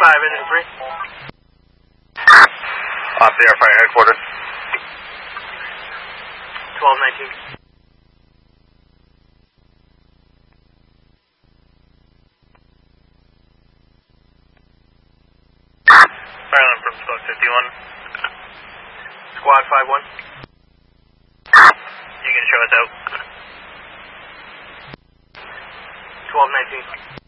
5, engine 3. CR Fire Headquarters. 1219. Silent from Squad 51. Squad 5-1. You can show us out. 1219.